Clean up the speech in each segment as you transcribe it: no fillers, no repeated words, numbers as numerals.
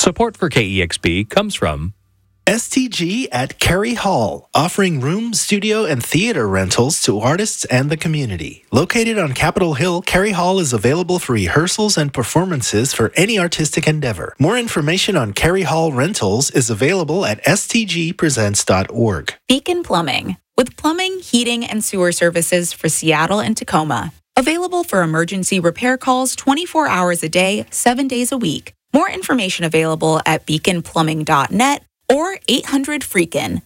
Support for KEXP comes from STG at Cary Hall, offering room, studio, and theater rentals to artists and the community. Located on Capitol Hill, Cary Hall is available for rehearsals and performances for any artistic endeavor. More information on Cary Hall rentals is available at stgpresents.org. Beacon Plumbing, with plumbing, heating, and sewer services for Seattle and Tacoma. Available for emergency repair calls 24 hours a day, 7 days a week. More information available at beaconplumbing.net or 800-FREAKIN,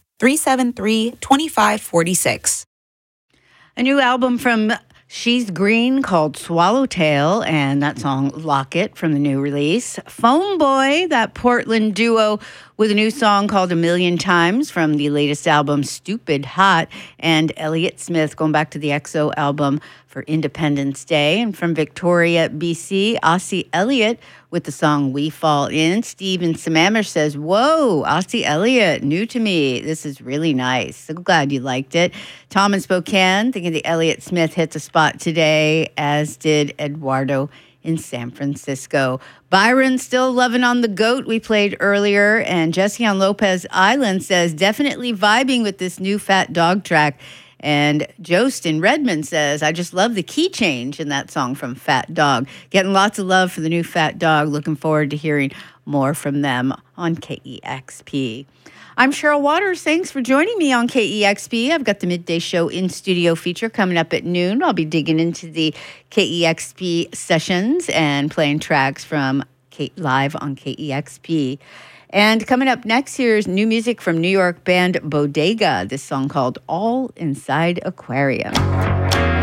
373-2546. A new album from She's Green called Swallowtail, and that song Locket from the new release. Foam Boy, that Portland duo, with a new song called A Million Times from the latest album Stupid Hot, and Elliott Smith going back to the EXO album for Independence Day. And from Victoria, BC, Ossie Elliott with the song We Fall In. Steven Samamish says, whoa, Ossie Elliott, new to me. This is really nice. So glad you liked it. Tom in Spokane, thinking the Elliott Smith hits a spot today, as did Eduardo in San Francisco. Byron still loving on the GOAT we played earlier. And Jesse on Lopez Island says, definitely vibing with this new Fat Dog track. And Jost in Redmond says, I just love the key change in that song from Fat Dog. Getting lots of love for the new Fat Dog. Looking forward to hearing more from them on KEXP. I'm Cheryl Waters. Thanks for joining me on KEXP. I've got the Midday Show in studio feature coming up at noon. I'll be digging into the KEXP sessions and playing tracks from live on KEXP. And coming up next, here's new music from New York band Bodega, this song called All Inside Aquarium.